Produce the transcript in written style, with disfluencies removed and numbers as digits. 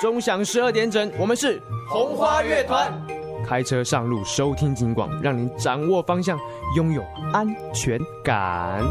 钟响12点整，我们是红花乐团。 开车上路，收听警广，让您掌握方向，拥有安全感。